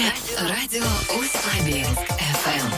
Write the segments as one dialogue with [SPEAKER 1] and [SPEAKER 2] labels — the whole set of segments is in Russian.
[SPEAKER 1] Радио Усть-Лабинск FM.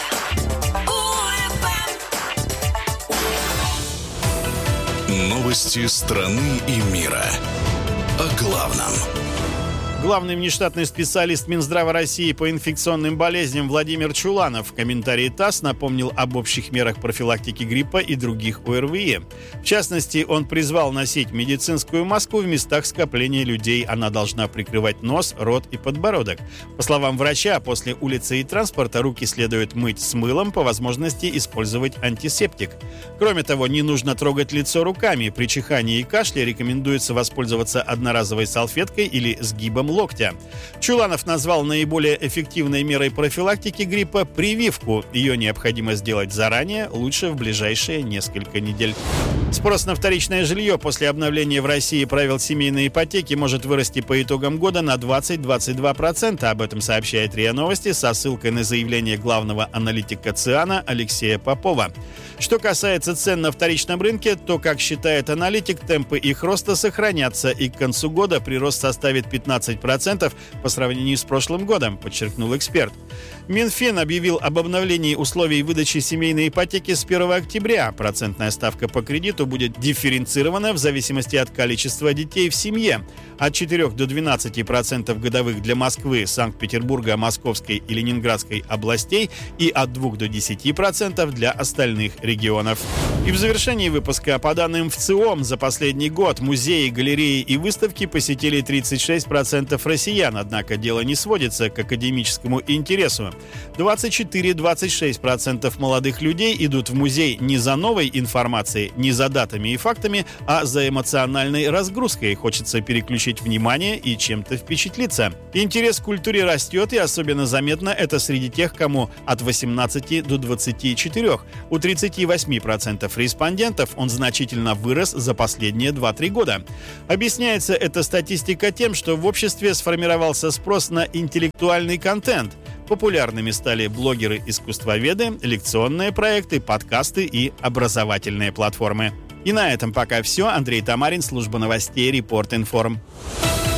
[SPEAKER 2] Новости страны и мира. О главном.
[SPEAKER 3] Главный внештатный специалист Минздрава России по инфекционным болезням Владимир Чуланов в комментарии ТАСС напомнил об общих мерах профилактики гриппа и других ОРВИ. В частности, он призвал носить медицинскую маску в местах скопления людей. Она должна прикрывать нос, рот и подбородок. По словам врача, после улицы и транспорта руки следует мыть с мылом, по возможности использовать антисептик. Кроме того, не нужно трогать лицо руками. При чихании и кашле рекомендуется воспользоваться одноразовой салфеткой или сгибом локтя. Чуланов назвал наиболее эффективной мерой профилактики гриппа прививку. Ее необходимо сделать заранее, лучше в ближайшие несколько недель. Спрос на вторичное жилье после обновления в России правил семейной ипотеки может вырасти по итогам года на 20-22%. Об этом сообщает РИА Новости со ссылкой на заявление главного аналитика ЦИАНа Алексея Попова. Что касается цен на вторичном рынке, то, как считает аналитик, темпы их роста сохранятся, и к концу года прирост составит 15% по сравнению с прошлым годом, подчеркнул эксперт. Минфин объявил об обновлении условий выдачи семейной ипотеки с 1 октября. Процентная ставка по кредиту будет дифференцирована в зависимости от количества детей в семье. От 4 до 12% годовых для Москвы, Санкт-Петербурга, Московской и Ленинградской областей и от 2 до 10% для остальных регионов. И в завершении выпуска, по данным ВЦИОМ, за последний год музеи, галереи и выставки посетили 36% россиян, однако дело не сводится к академическому интересу. 24-26% молодых людей идут в музей не за новой информацией, не за датами и фактами, а за эмоциональной разгрузкой. Хочется переключить внимание и чем-то впечатлиться. Интерес к культуре растет, и особенно заметно это среди тех, кому от 18 до 24. У 38% респондентов он значительно вырос за последние 2-3 года. Объясняется эта статистика тем, что в обществе сформировался спрос на интеллектуальный контент. Популярными стали блогеры-искусствоведы, лекционные проекты, подкасты и образовательные платформы. И на этом пока все. Андрей Тамарин, служба новостей Репорт Информ.